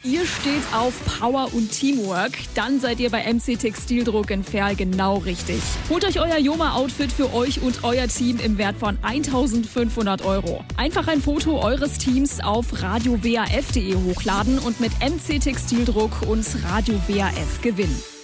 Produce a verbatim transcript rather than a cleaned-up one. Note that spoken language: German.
Ihr steht auf Power und Teamwork, dann seid ihr bei M C Textildruck in Verl genau richtig. Holt euch euer Joma-Outfit für euch und euer Team im Wert von eintausendfünfhundert Euro. Einfach ein Foto eures Teams auf radio w a f punkt de hochladen und mit M C Textildruck und Radio W A F gewinnen.